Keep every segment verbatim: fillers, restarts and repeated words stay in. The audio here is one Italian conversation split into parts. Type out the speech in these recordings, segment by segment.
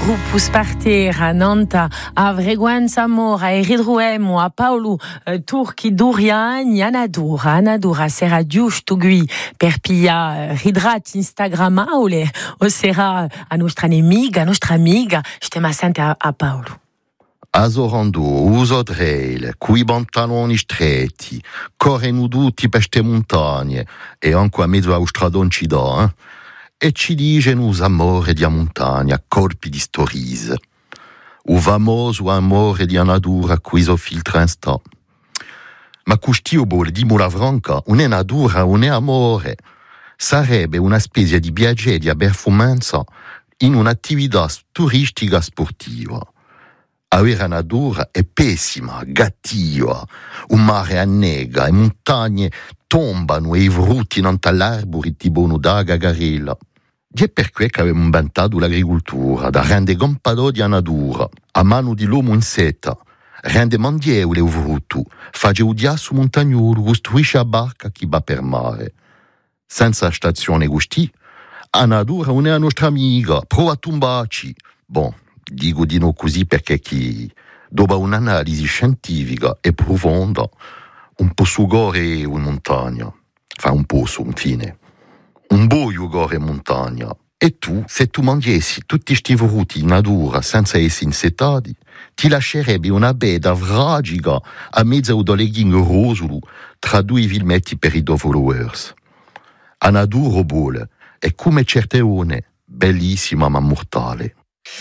gruppo sparter a Nanta a Vreguenza Amor a Eridruemo a Paolo eh, Turchi Durian Anadura Anadura sera giusto tugui per pia ridrat Instagram aule o sera a nostra nemiga a nostra amiga stiamo sente a, a Paolo. Azorando, uso dreile, coi pantaloni stretti, corre nuduti per ste montagne e anche a mezzo a stradon ci dà, eh? E ci dicono us amore di a montagna, colpi di stories. O famoso amore di natura qui so filtra in sta. Ma custio bol di mula franca, non è natura, non è amore. Sarebbe una specie di viaggio di performanza in un'attività turistica sportiva. Avere natura è pessima, gattiva, un mare annega, e montagne tombano e i frutti non all'arbori tipo da gagarella. E per questo che abbiamo inventato l'agricoltura, da rendere compado di natura, a mano di l'uomo in seta, rende mandievole il frutto, fa udiare su montagnolo, costruisce a barca che va per mare. Senza stazione gusti, la natura non è la nostra amica, prova a tombarci. Bon, dico di no così perché chi, dopo un'analisi scientifica e profonda, un po' su gore in montagna, fa un po' su, infine, un boio gore in montagna. E tu, se tu mangiassi tutti sti frutti in natura senza essere insetati, ti lascerebbe una beda fragica a mezzo da legging rosolo tra due filmetti per i tuoi followers. A natura buona è come certe one, bellissima ma mortale.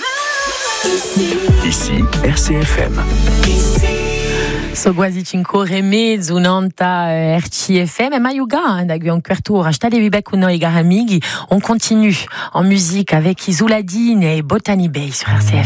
Ici, R C F M. So quasi cinque ore e mezzo, Nanta R C F M, ma yoga, d'agui en quartura, stade vibec con noi, gars amigos. On continue en musique avec Isoladine et Botany Bay sur R C F M.